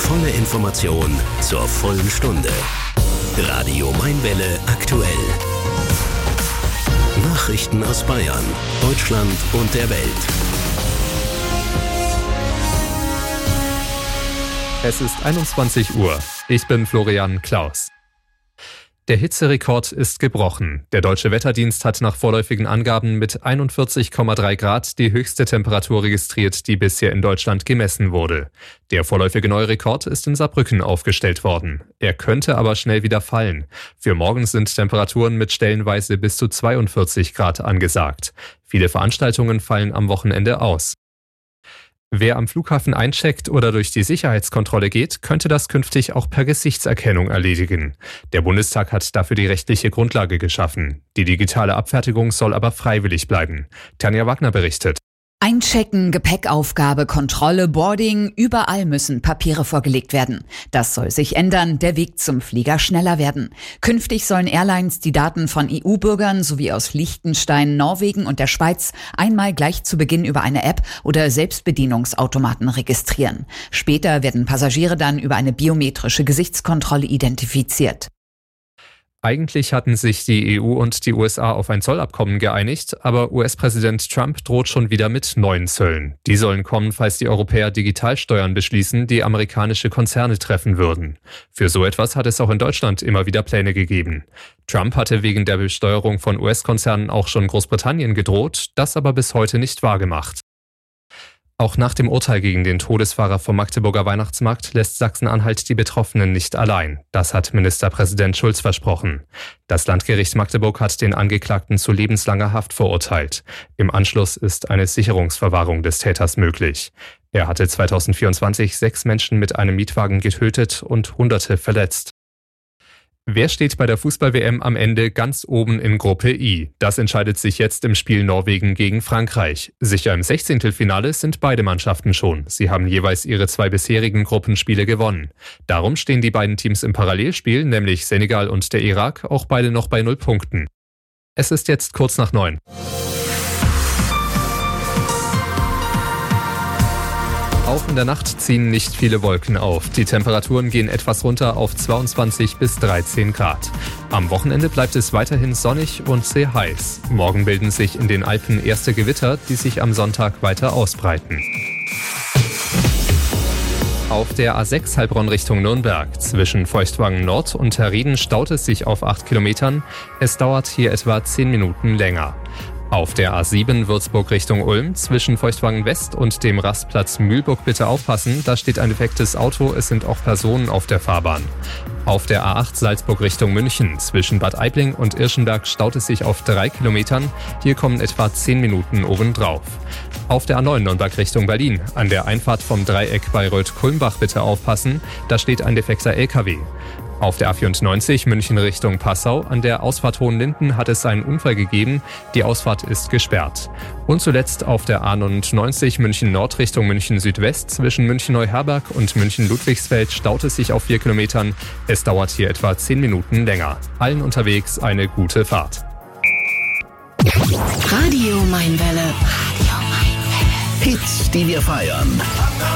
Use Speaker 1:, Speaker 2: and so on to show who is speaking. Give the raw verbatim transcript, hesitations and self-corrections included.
Speaker 1: volle Information zur vollen Stunde. Radio Mainwelle aktuell. Nachrichten aus Bayern, Deutschland und der Welt.
Speaker 2: Es ist einundzwanzig Uhr. Ich bin Florian Klaus. Der Hitzerekord ist gebrochen. Der Deutsche Wetterdienst hat nach vorläufigen Angaben mit einundvierzig Komma drei Grad die höchste Temperatur registriert, die bisher in Deutschland gemessen wurde. Der vorläufige neue Rekord ist in Saarbrücken aufgestellt worden. Er könnte aber schnell wieder fallen. Für morgen sind Temperaturen mit stellenweise bis zu zweiundvierzig Grad angesagt. Viele Veranstaltungen fallen am Wochenende aus. Wer am Flughafen eincheckt oder durch die Sicherheitskontrolle geht, könnte das künftig auch per Gesichtserkennung erledigen. Der Bundestag hat dafür die rechtliche Grundlage geschaffen. Die digitale Abfertigung soll aber freiwillig bleiben. Tanja Wagner berichtet.
Speaker 3: Einchecken, Gepäckaufgabe, Kontrolle, Boarding, überall müssen Papiere vorgelegt werden. Das soll sich ändern, der Weg zum Flieger schneller werden. Künftig sollen Airlines die Daten von E U-Bürgern sowie aus Liechtenstein, Norwegen und der Schweiz einmal gleich zu Beginn über eine App oder Selbstbedienungsautomaten registrieren. Später werden Passagiere dann über eine biometrische Gesichtskontrolle identifiziert.
Speaker 2: Eigentlich hatten sich die E U und die U S A auf ein Zollabkommen geeinigt, aber U S-Präsident Trump droht schon wieder mit neuen Zöllen. Die sollen kommen, falls die Europäer Digitalsteuern beschließen, die amerikanische Konzerne treffen würden. Für so etwas hat es auch in Deutschland immer wieder Pläne gegeben. Trump hatte wegen der Besteuerung von U S-Konzernen auch schon Großbritannien gedroht, das aber bis heute nicht wahrgemacht. Auch nach dem Urteil gegen den Todesfahrer vom Magdeburger Weihnachtsmarkt lässt Sachsen-Anhalt die Betroffenen nicht allein. Das hat Ministerpräsident Schulz versprochen. Das Landgericht Magdeburg hat den Angeklagten zu lebenslanger Haft verurteilt. Im Anschluss ist eine Sicherungsverwahrung des Täters möglich. Er hatte zweitausendvierundzwanzig sechs Menschen mit einem Mietwagen getötet und Hunderte verletzt. Wer steht bei der Fußball-W M am Ende ganz oben in Gruppe I? Das entscheidet sich jetzt im Spiel Norwegen gegen Frankreich. Sicher im Sechzehntelfinale sind beide Mannschaften schon. Sie haben jeweils ihre zwei bisherigen Gruppenspiele gewonnen. Darum stehen die beiden Teams im Parallelspiel, nämlich Senegal und der Irak, auch beide noch bei null Punkten. Es ist jetzt kurz nach neun. Auch in der Nacht ziehen nicht viele Wolken auf. Die Temperaturen gehen etwas runter auf zweiundzwanzig bis dreizehn Grad. Am Wochenende bleibt es weiterhin sonnig und sehr heiß. Morgen bilden sich in den Alpen erste Gewitter, die sich am Sonntag weiter ausbreiten. Auf der A sechs Heilbronn Richtung Nürnberg zwischen Feuchtwangen Nord und Herrieden staut es sich auf acht Kilometern. Es dauert hier etwa zehn Minuten länger. Auf der A sieben Würzburg Richtung Ulm zwischen Feuchtwangen West und dem Rastplatz Mühlburg bitte aufpassen, da steht ein defektes Auto, es sind auch Personen auf der Fahrbahn. Auf der A acht Salzburg Richtung München zwischen Bad Aibling und Irschenberg staut es sich auf drei Kilometern, hier kommen etwa zehn Minuten obendrauf. Auf der A neun Nürnberg Richtung Berlin, an der Einfahrt vom Dreieck Bayreuth-Kulmbach bitte aufpassen, da steht ein defekter L K W. Auf der A vierundneunzig München Richtung Passau, an der Ausfahrt Hohenlinden hat es einen Unfall gegeben, die Ausfahrt ist gesperrt. Und zuletzt auf der A neunundneunzig München Nord Richtung München Südwest zwischen München Neuherberg und München Ludwigsfeld staut es sich auf vier Kilometern. Es dauert hier etwa zehn Minuten länger. Allen unterwegs eine gute Fahrt.
Speaker 1: Radio Mainwelle. Radio Mainwelle. Hits, die wir feiern.